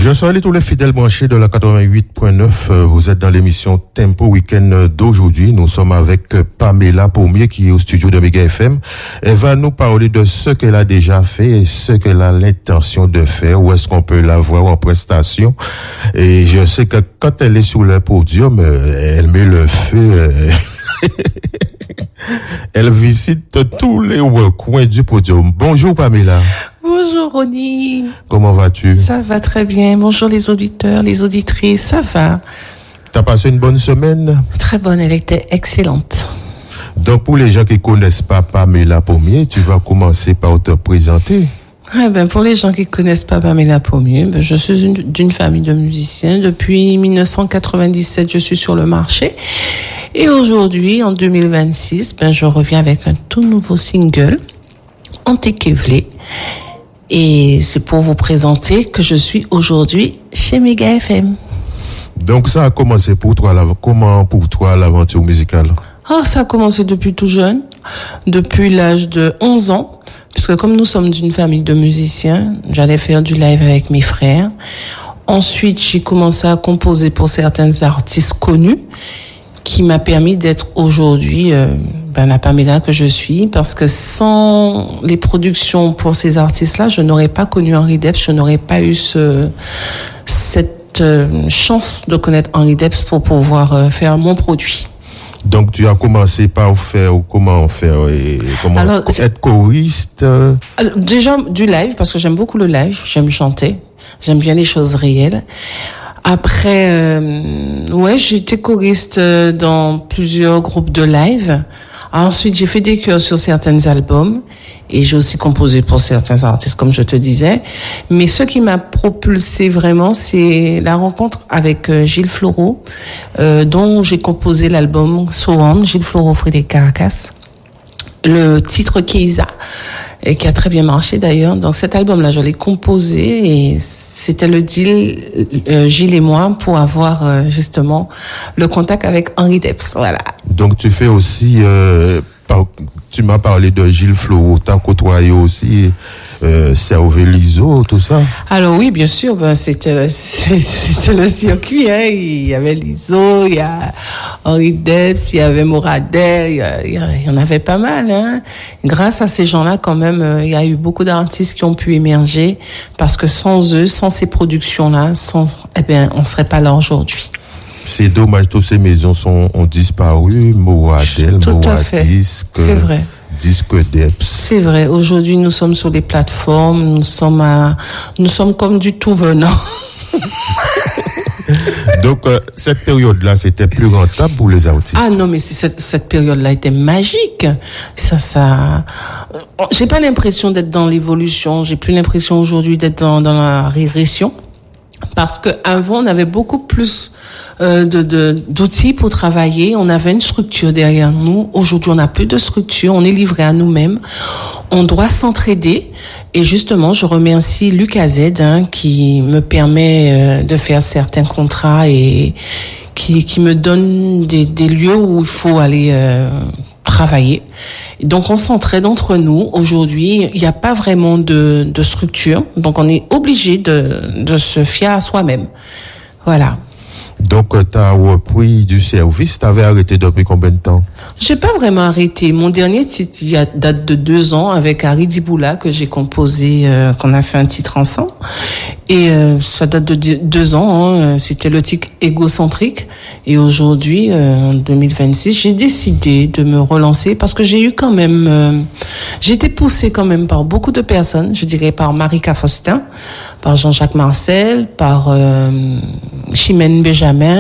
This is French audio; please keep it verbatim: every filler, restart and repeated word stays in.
Je salue tous les fidèles branchés de la quatre-vingt-huit point neuf. Vous êtes dans l'émission Tempo Week-end d'aujourd'hui. Nous sommes avec Pamela Pommier qui est au studio de Méga F M. Elle va nous parler de ce qu'elle a déjà fait et ce qu'elle a l'intention de faire. Où est-ce qu'on peut la voir en prestation. Et je sais que quand elle est sur le podium, elle met le feu. Elle visite tous les coins du podium. Bonjour Pamela. Bonjour Ronnie. Comment vas-tu? Ça va très bien. Bonjour les auditeurs, les auditrices, ça va. T'as passé une bonne semaine? Très bonne, elle était excellente. Donc pour les gens qui connaissent pas Pamela Pommier, tu vas commencer par te présenter. Ah ben pour les gens qui connaissent pas Pamela Pommier, ben je suis une, d'une famille de musiciens. Depuis dix-neuf cent quatre-vingt-dix-sept, je suis sur le marché. Et aujourd'hui, en deux mille vingt-six, ben je reviens avec un tout nouveau single, Antekevlé. Et c'est pour vous présenter que je suis aujourd'hui chez Méga F M. Donc ça a commencé pour toi, comment pour toi l'aventure musicale? Ah, ça a commencé depuis tout jeune, depuis l'âge de onze ans, puisque comme nous sommes d'une famille de musiciens, j'allais faire du live avec mes frères. Ensuite, j'ai commencé à composer pour certains artistes connus, qui m'a permis d'être aujourd'hui euh, ben, la Pamela que je suis, parce que sans les productions pour ces artistes-là, je n'aurais pas connu Henri Debs, je n'aurais pas eu ce, cette euh, chance de connaître Henri Debs pour pouvoir euh, faire mon produit. Donc tu as commencé par faire, comment faire, et comment Alors, être choriste euh... Alors, déjà du live, parce que j'aime beaucoup le live, j'aime chanter, j'aime bien les choses réelles. Après, euh, ouais, j'étais choriste dans plusieurs groupes de live. Ensuite, j'ai fait des chœurs sur certains albums et j'ai aussi composé pour certains artistes, comme je te disais. Mais ce qui m'a propulsé vraiment, c'est la rencontre avec euh, Gilles Floro, euh, dont j'ai composé l'album So On, Gilles Floro, Frédéric Caracas. Le titre Keiza, et qui a très bien marché d'ailleurs. Donc cet album-là, je l'ai composé et c'était le deal, euh, Gilles et moi, pour avoir euh, justement le contact avec Henri Debs. Voilà. Donc tu fais aussi, euh, par, tu m'as parlé de Gilles Floro, t'as côtoyé aussi euh, Servé Liso, tout ça? Alors oui, bien sûr, ben c'était c'était le circuit. Hein. Il y avait Liso, il y a Henri Debs, il y avait Moradel, il y, a, il y en avait pas mal. Hein. Grâce à ces gens-là, quand même, il y a eu beaucoup d'artistes qui ont pu émerger, parce que sans eux, sans ces productions-là, sans, eh ben, on serait pas là aujourd'hui. C'est dommage, toutes ces maisons sont, ont disparu, Moradel, Moradisque. C'est vrai. Disque Debs. C'est vrai. Aujourd'hui, nous sommes sur les plateformes, nous sommes à, nous sommes comme du tout venant. Donc, euh, cette période-là, c'était plus rentable pour les artistes. Ah non, mais cette, cette période-là était magique. Ça, ça, j'ai pas l'impression d'être dans l'évolution. J'ai plus l'impression aujourd'hui d'être dans, dans la régression. Parce que avant, on avait beaucoup plus euh, de, de d'outils pour travailler. On avait une structure derrière nous. Aujourd'hui, on n'a plus de structure. On est livré à nous-mêmes. On doit s'entraider. Et justement, je remercie Lucas Z, hein, qui me permet euh, de faire certains contrats et qui qui me donne des, des lieux où il faut aller euh, travailler. Donc on s'entraide entre nous. Aujourd'hui, il n'y a pas vraiment de, de structure, donc on est obligé de, de se fier à soi-même. Voilà. Donc tu as repris du service, tu avais arrêté depuis combien de temps? J'ai pas vraiment arrêté. Mon dernier titre, il y a date de deux ans, avec Harry Diboula, que j'ai composé, euh, qu'on a fait un titre ensemble. Et euh, ça date de deux ans, hein. C'était le titre égocentrique. Et aujourd'hui, euh, en deux mille vingt-six, j'ai décidé de me relancer parce que j'ai eu quand même, euh, j'ai été poussée quand même par beaucoup de personnes, je dirais par Marika Faustin, par Jean-Jacques Marcel, par euh, Chimène Benjamin.